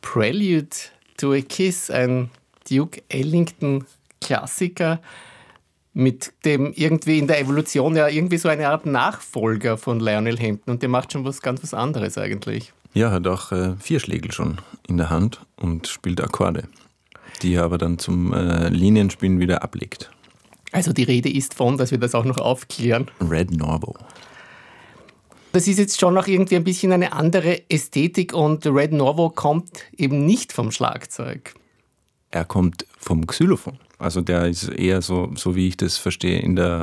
Prelude to a Kiss, ein Duke Ellington-Klassiker, mit dem irgendwie in der Evolution ja irgendwie so eine Art Nachfolger von Lionel Hampton. Und der macht schon ganz was anderes eigentlich. Ja, hat auch Vierschlägel schon in der Hand und spielt Akkorde, die er aber dann zum Linienspielen wieder ablegt. Also die Rede ist von, dass wir das auch noch aufklären. Red Norvo. Das ist jetzt schon noch irgendwie ein bisschen eine andere Ästhetik und Red Norvo kommt eben nicht vom Schlagzeug. Er kommt vom Xylophon. Also der ist eher so wie ich das verstehe, in der